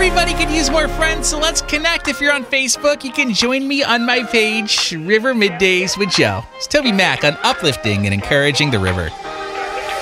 Everybody could use more friends, so let's connect. If you're on Facebook, you can join me on my page, River Middays with Joe. It's Toby Mac on uplifting and encouraging the river.